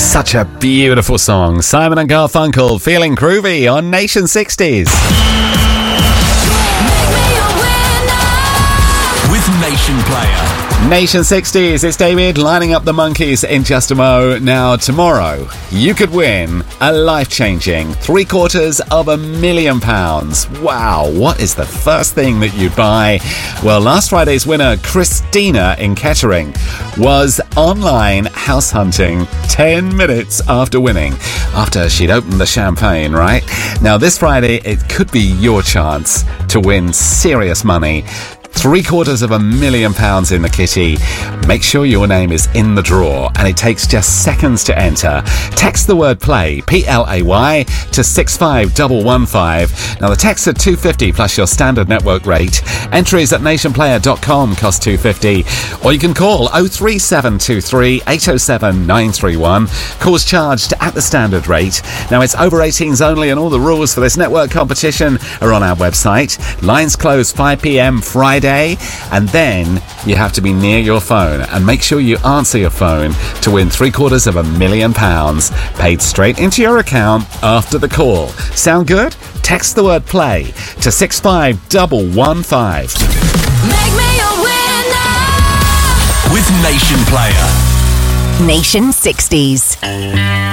Such a beautiful song. Simon and Garfunkel, Feeling Groovy on Nation 60s. With Nation Player. Nation 60s, it's David lining up the monkeys in just a mo. Now, tomorrow, you could win a life-changing £750,000. Wow, what is the first thing that you'd buy? Well, last Friday's winner, Christina in Kettering, was online house hunting 10 minutes after winning, after she'd opened the champagne, right? Now, this Friday, it could be your chance to win serious money. £750,000 in the kitty. Make sure your name is in the draw, and it takes just seconds to enter. Text the word play, PLAY, to 65115. Now the text at $2.50 plus your standard network rate. Entries at nationplayer.com cost $2.50, or you can call 03723 807 931. Calls charged at the standard rate. Now it's over 18s only, and all the rules for this network competition are on our website. Lines close 5 p.m. Friday. And then you have to be near your phone, and make sure you answer your phone to win £750,000 paid straight into your account after the call. Sound good? Text the word play to 65115. Make me a winner With Nation Player. Nation 60s.